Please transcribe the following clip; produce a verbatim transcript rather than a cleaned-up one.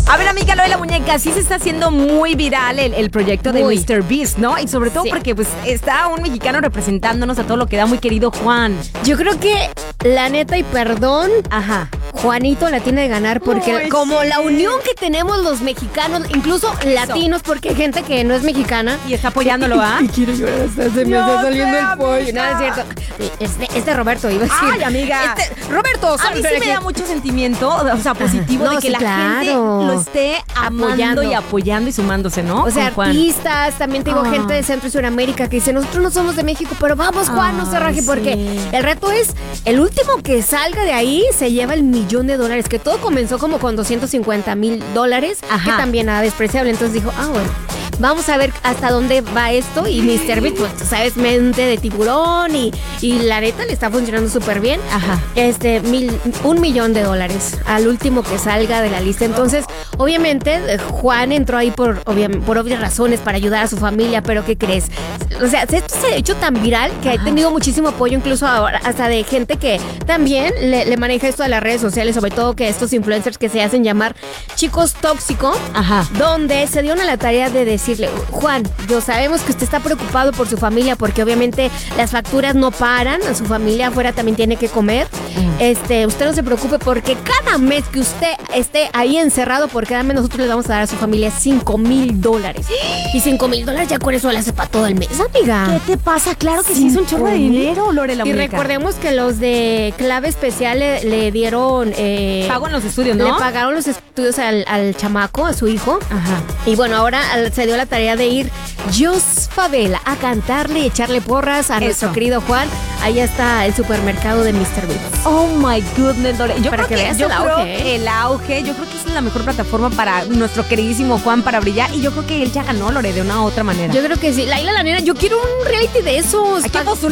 A ver, amiga, lo de la muñeca, sí se está haciendo muy viral el, el proyecto de Muy. míster Beast, ¿no? Y sobre todo Sí. porque pues está un mexicano representándonos a todo lo que da, muy querido Juan. Yo creo que, la neta, y perdón, Ajá. Juanito la tiene de ganar porque Ay, como sí. la unión que tenemos los mexicanos, incluso latinos, porque hay gente que no es mexicana. Y está apoyándolo, ¿ah? Y quiere llorar, hasta se me No está saliendo sé, el pollo. amiga. No, es cierto. Este, este Roberto iba a decir. Ay, amiga. Este, Roberto, A mí sí me da mucho sentimiento, o sea, positivo, No, de que sí, la claro. gente lo esté amando Apoyando. y apoyando y sumándose, ¿no? O sea, Con Juan. artistas, también te digo, Ah. gente de Centro y Suramérica que dice, nosotros no somos de México, pero vamos, Juan, no se Ay, raje, sí. porque el reto es, el último que salga de ahí se lleva el millón de dólares, que todo comenzó como con doscientos cincuenta mil dólares, Ajá. que también nada despreciable. Entonces dijo, ah, bueno, vamos a ver hasta dónde va esto. Y míster Beat, pues, tú sabes, mente de tiburón y, y la neta le está funcionando súper bien. Ajá. Este, mil, un millón de dólares al último que salga de la lista. Entonces, obviamente, eh, Juan entró ahí por, obvia- por obvias razones para ayudar a su familia, pero ¿qué crees? O sea, esto se ha hecho tan viral que ha tenido muchísimo apoyo, incluso ahora hasta de gente que también le, le maneja esto de las redes sociales, sobre todo que estos influencers que se hacen llamar chicos tóxicos, Ajá. donde se dieron a la tarea de decirle, Juan, yo sabemos que usted está preocupado por su familia porque obviamente las facturas no paran, su familia afuera también tiene que comer. Este, usted no se preocupe porque cada mes que usted esté ahí encerrado por cada mes nosotros le vamos a dar a su familia cinco mil dólares. Y cinco mil dólares ya con eso le hace para todo el mes, amiga. ¿Qué te pasa? Claro que sí es un chorro de Cinco mil. dinero, Lore, la Y muñeca. recordemos que los de clave especial le, le dieron... Eh, Pago en los estudios, Le ¿no? pagaron los estudios al, al chamaco, a su hijo. Ajá. Y bueno, ahora al- se dio la tarea de ir Jos Favela a cantarle y echarle porras a Eso. nuestro querido Juan. Allá está el supermercado de míster Beast. Oh my goodness, Lore. Yo Para creo que que, veas yo el creo auge, ¿eh? que el auge, yo creo que esa es la mejor plataforma para nuestro queridísimo Juan para brillar. Y yo creo que él ya ganó, Lore, de una u otra manera. Yo creo que sí. Laila, la nena, yo quiero un reality de esos. Hay que Pa-